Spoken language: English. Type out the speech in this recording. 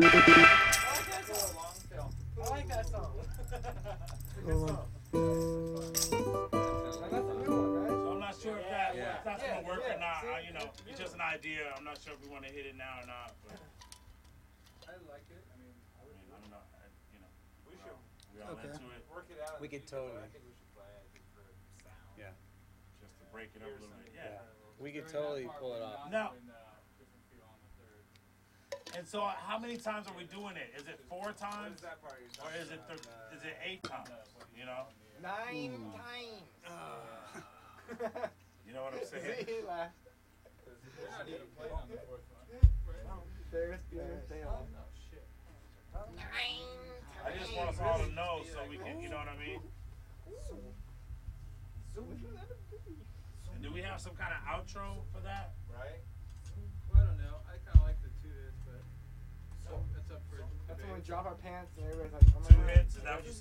I like that song. So I'm not sure if that's gonna work or not. You know, it's just an idea. I'm not sure if we want to hit it now or not. But I like it. I mean, I don't know. You know, we should we all into it. work it out. We could totally. I think we should play it just for sound. Yeah. Just to break it up a little bit. Yeah. We could totally pull it off. Now. And so, how many times are we doing it? Is it 4 times, or is it 8 times? You know. 9 times. You know what I'm saying? We're not even playing on the 4th one. There's Oh, no, shit. 9 I just want us all to know so we can, you know what I mean? And do we have some kind of outro for that? Right? Well, I don't know. I kind of like the 2 hits, but that's up for That's when we debate. drop our pants and everybody's like, oh my 2 God. hits? Is that what you